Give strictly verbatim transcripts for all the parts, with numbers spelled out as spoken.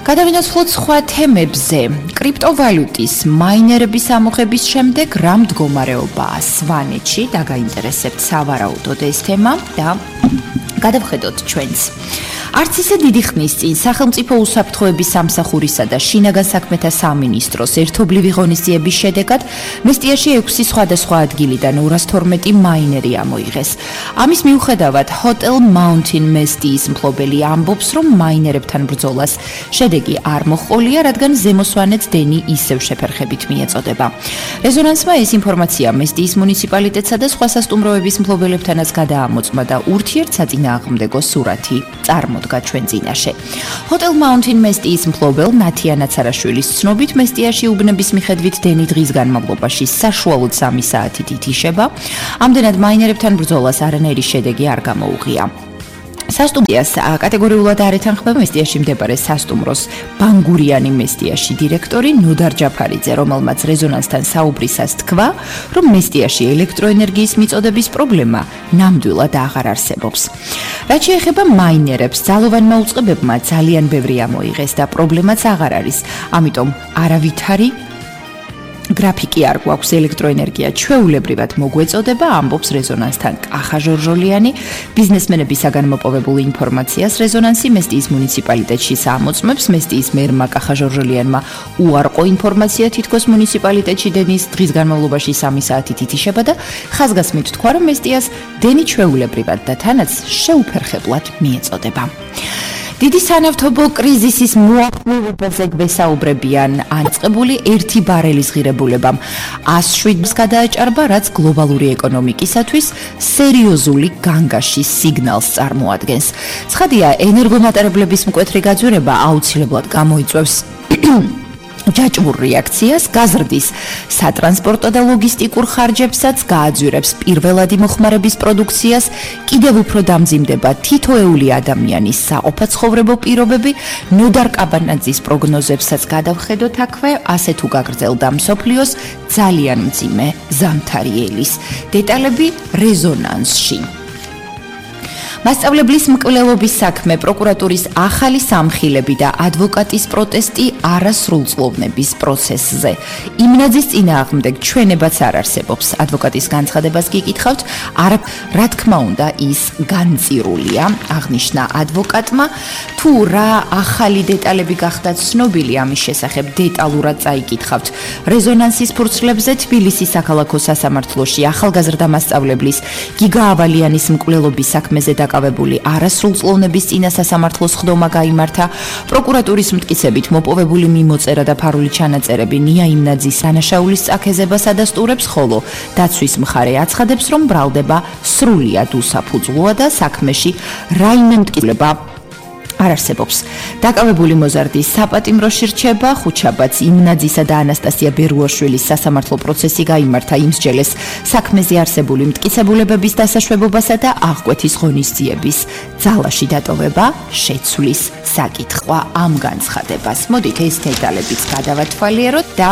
გადავინაცვლოთ სხვა თემებზე. კრიპტოვალუტის მაინერების ამოღების შემდეგ რა მდგომარეობაა სვანეთში და გაინტერესებთ სავარაუდოდ ეს თემა და გადავხედოთ ჩვენს. არც ისე დიდი ხნის წინ სახელმწიფო უსაფრთხოების სამსახურისა და შინაგან საქმეთა სამინისტროს ერთობლივი ღონისძიების შედეგად მესტიაში ექვსი სხვადასხვა ადგილიდან ორას თორმეტი მაინერი ამოიღეს. ამის მიუხედავად Hotel Mountain Mestიის მფლობელი ამბობს, რომ მაინერებთან ბრძოლას შედეგი არ მოჰყოლია, რადგან ზემო სვანეთს დენი ისევ შეფერხებით მიეწოდება. რეზონანსმა ეს ინფორმაცია მესტიის მუნიციპალიტეტსა და სხვა სასტუმროების მფლობელებთანაც გადაამოწმა და ურთიერთსაწინააღმდეგო სურათი წარმოდგა ჩვენ წინაშე. Hotel Mountain Mestიის მფლობელ ნათია ნაცარაშვილის ცნობით მესტიაში უბნების მიხედვით დენი დღის განმავლობაში საშუალოდ სამი საათით ითიშება. ამდენად მაინერებთან ბრძოლას არანაირი შედეგი არ გამოუღია. სასტუმროს კატეგორიულად არ ეთანხმება მესტიაში მდებარე სასტუმროს ბანგურიანი მესტიაში დირექტორი ნოდარ ჯაფარიძე, რომელმაც რეზონანსთან საუბრისას თქვა, რომ მესტიაში ელექტროენერგიის მიწოდების პრობლემა ნამდვილად აღარ არსებობს. რაც შეეხება მაინერებს, ძალოვანმა უწყებებმა ძალიან ბევრი ამოიღეს და პრობლემაც აღარ არის, ამიტომ არავითარი გრაფიკი არ გვაქვს ელექტროენერგია ჩვეულებრივად მოგვეწოდება, ამბობს რეზონანსთან კახა ჟორჟოლიანი. ბიზნესმენებისაგან მოპოვებული ინფორმაციას რეზონანსი მესტიის მუნიციპალიტეტში ამოწმებს. მესტიის მერმა კახა ჟორჟოლიანმა უარყო ინფორმაცია, თითქოს მუნიციპალიტეტში დენის დღის განმავლობაში სამი საათით ითიშება და ხაზგასმით თქვა, რომ მესტიას დენი ჩვეულებრივად და თანაც შეუფერხებლად მიეწოდება. დიდი სანავთობო კრიზისის მოახლოვებაზე გვესაუბრებიან ანწყებული ერთი ბარელის ღირებულებამ ას შვიდს გადააჭარბა, რაც გლობალური ეკონომიკისათვის სერიოზული განგაშის სიგნალს წარმოადგენს. ცხადია, ენერგომატარებლების მკვეთრი გაძვირება აუცილებლად გამოიწვევს ჯაჭვურ რეაქციას, გაზრდის სატრანსპორტო და ლოგისტიკურ ხარჯებსაც, გააძვირებს პირველადი მოხმარების პროდუქციას, კიდევ უფრო დამძიმდება თითოეული ადამიანის საყოფაცხოვრებო პირობები. ნოდარ კაბანაძის პროგნოზებსაც გადავხედოთ აქვე, ასე თუ გაგრძელდა მსოფლიოს ძალიან მძიმე ზამთარი ელის. დეტალები რეზონანსში. მასწავლებლის მკვლელობის საქმე, პროკურატურის ახალი სამხილები და ადვოკატის პროტესტი არასრულწლოვნების პროცესზე. იმნაძის წინააღმდეგ ჩვენებაც არ არსებობს. ადვოკატის განცხადებას გიკითხავთ, არა, რა თქმა უნდა, ის განწირულია, აღნიშნა ადვოკატმა. თუ რა ახალი დეტალები გახდათ ცნობილი ამის შესახებ, დეტალურად წაიკითხავთ. რეზონანსის ფურცლებზე თბილისის საქალაქო სასამართლოში ახალგაზრდა მასწავლებლის გიგა ავალიანის მკვლელობის საქმეზე დაკავებული არასრულწლოვნების წინა სასამართლოს ხდომა გაიმართა. პროკურატურის მტკიცებით მოპოვებული მიმოწერა და ფარული ჩანაწერები ნია იმნაძის დანაშაულის წაქეზებას ადასტურებს, ხოლო დაცვის მხარე აცხადებს, რომ ბრალდება სრულიად უსაფუძვლოა და საქმეში რაიმე მტკიცება არ არსებობს. დაკავებული მოზარდის საპატიმროში რჩება, ხუჩაბაც იმნაძისა და ანასტასია ბერუაშვილის სასამართლო პროცესი გაიმართა იმსჯელეს საქმეზე არსებული მტკიცებულებების დასაშვებობასა და აღკვეთის ღონისძიების ძალაში დატოვება შეცვლის საკითხვა ამ განცხადებას. მოდით ეს დეტალებიც გადავათვალიეროთ და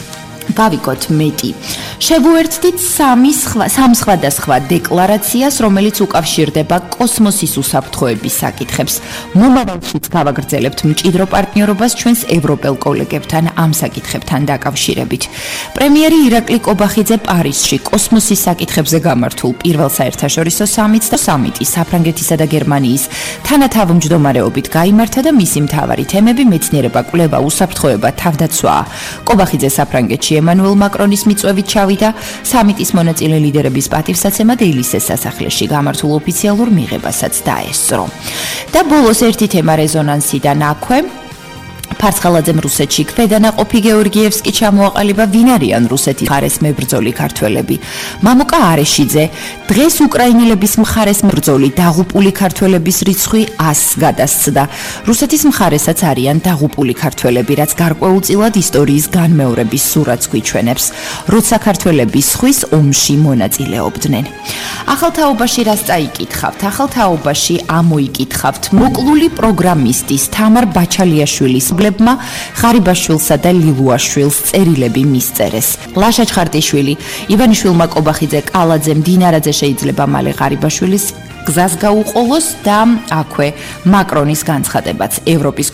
გავიგოთ მეტი. შევუერთდით სამი სხვა სამ სხვადასხვა დეკლარაციას, რომელიც უკავშირდება კოსმოსის უსაფრთხოების საკითხებს. მომავალშიც გავაგრძელებთ მჭიდრო პარტნიორობას ჩვენს ევროპელ კოლეგებთან ამ საკითხებთან დაკავშირებით. პრემიერი ირაკლი კობახიძე პარიზში კოსმოსის საკითხებზე გამართულ პირველ საერთაშორისო სამიტს და სამიტი საფრანგეთისა და გერმანიის თანათავმჯდომარეობით გაიმართა და მისი მთავარი თემები მეცნიერება, კვლევა, უსაფრთხოება, თავდაცვაა. კობახიძე საფრანგეთში ემანუელ მაკრონის მიწვევით ჩავიდა. სამიტის მონაწილე ლიდერების პატივსაცემა და ელისეს სასახლეში გამართულ ოფიციალურ მიღებასაც დაესწრო. და ბოლოს ერთი თემა რეზონანსიდან აქვე. ფარცხალაძემ რუსეთში ქვედანაყოფი გეორგიევსკი ჩამოაყალიბა. ვინ არიან რუსეთის მხარეს მებრძოლი ქართველები? მამუკა არეშიძე, დღეს უკრაინელების მხარეს მებრძოლი დაღუპული ქართველების რიცხვი ასს გადასცდა. რუსეთის მხარესაც არიან დაღუპული ქართველები, რაც გარკვეულწილად ისტორიის განმეორების სურათს გვიჩვენებს, როცა ქართველები სხვის ომში მონაწილეობდნენ. ახალ თაობაში რას წაიკითხავთ? ახალ თაობაში ამოიკითხავთ მოკლული პროგრამისტის თამარ ბაჩალიაშვილის მშობლებმა ღარიბაშვილსა და ლილუაშვილს წერილები მისწერეს. ლაშა ჩხარტიშვილი, ივანიშვილმა კობახიძე, კალაძემ, დინარაძე შეიძლება მალე ღარიბაშვილის გზას გაუყოლოს და აქვე მაკრონის განცხადებაც. ევროპის